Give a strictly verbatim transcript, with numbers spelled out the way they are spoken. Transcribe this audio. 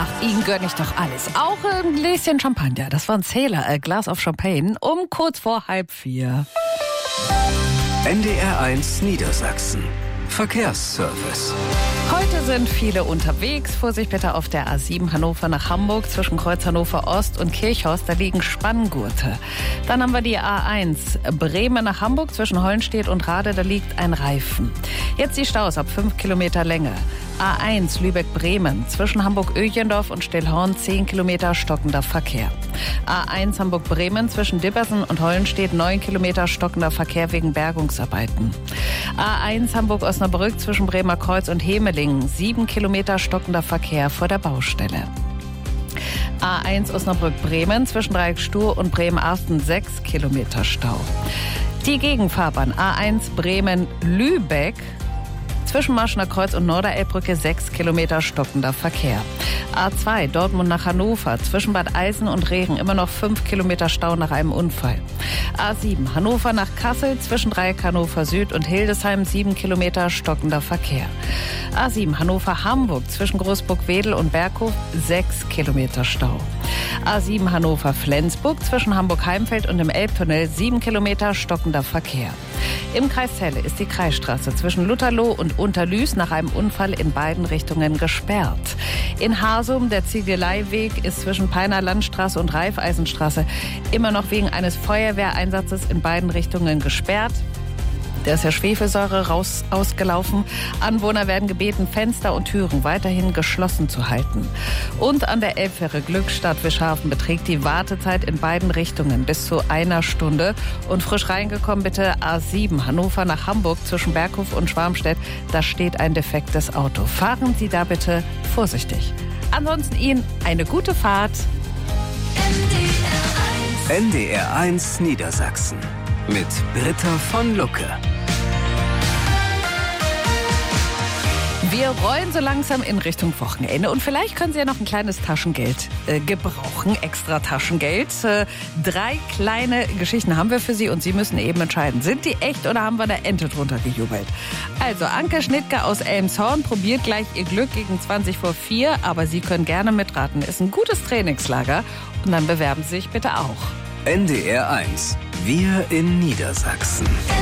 Ach, Ihnen gönne ich doch alles. Auch ein Gläschen Champagner. Das war ein Zähler, ein Glas of Champagne, um kurz vor halb vier. N D R eins Niedersachsen. Verkehrsservice. Heute sind viele unterwegs. Vorsicht bitte auf der A sieben Hannover nach Hamburg zwischen Kreuz Hannover Ost und Kirchhorst. Da liegen Spanngurte. Dann haben wir die A eins Bremen nach Hamburg zwischen Hollenstedt und Rade. Da liegt ein Reifen. Jetzt die Staus ab fünf Kilometer Länge. A eins Lübeck-Bremen zwischen Hamburg-Öjendorf und Stillhorn zehn Kilometer stockender Verkehr. A eins Hamburg-Bremen zwischen Dippersen und Hollenstedt neun Kilometer stockender Verkehr wegen Bergungsarbeiten. A eins Hamburg-Osnabrück zwischen Bremer Kreuz und Hemelingen sieben Kilometer stockender Verkehr vor der Baustelle. A eins Osnabrück-Bremen zwischen Dreiecksstuhr und Bremen-Arsten sechs Kilometer Stau. Die Gegenfahrbahn A eins Bremen-Lübeck zwischen Marschener Kreuz und Norderelbbrücke sechs Kilometer stockender Verkehr. A zwei Dortmund nach Hannover zwischen Bad Eisen und Regen immer noch fünf Kilometer Stau nach einem Unfall. A sieben Hannover nach Kassel zwischen Dreieck Hannover Süd und Hildesheim sieben Kilometer stockender Verkehr. A sieben Hannover Hamburg zwischen Großburg-Wedel und Berghof sechs Kilometer Stau. A sieben Hannover Flensburg zwischen Hamburg-Heimfeld und dem Elbtunnel sieben Kilometer stockender Verkehr. Im Kreis Celle ist die Kreisstraße zwischen Lutherloh und Unterlüß nach einem Unfall in beiden Richtungen gesperrt. In Harsum der Ziegeleiweg ist zwischen Peiner Landstraße und Raiffeisenstraße immer noch wegen eines Feuerwehreinsatzes in beiden Richtungen gesperrt. Da ist ja Schwefelsäure raus ausgelaufen. Anwohner werden gebeten, Fenster und Türen weiterhin geschlossen zu halten. Und an der Elbfähre Glückstadt-Wischhafen beträgt die Wartezeit in beiden Richtungen bis zu einer Stunde. Und frisch reingekommen bitte A sieben Hannover nach Hamburg zwischen Berghof und Schwarmstedt. Da steht ein defektes Auto. Fahren Sie da bitte vorsichtig. Ansonsten Ihnen eine gute Fahrt. N D R eins Niedersachsen mit Britta von Lucke. Wir rollen so langsam in Richtung Wochenende und vielleicht können Sie ja noch ein kleines Taschengeld äh, gebrauchen, extra Taschengeld. Äh, drei kleine Geschichten haben wir für Sie und Sie müssen eben entscheiden, sind die echt oder haben wir eine Ente drunter gejubelt? Also Anke Schnittke aus Elmshorn probiert gleich ihr Glück gegen zwanzig vor vier, aber Sie können gerne mitraten. Ist ein gutes Trainingslager und dann bewerben Sie sich bitte auch. N D R eins. Wir in Niedersachsen.